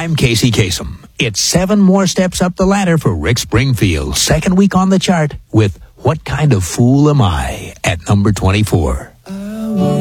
I'm Casey Kasem. It's 7 more steps up the ladder for Rick Springfield, second week on the chart with What Kind of Fool Am I at number 24.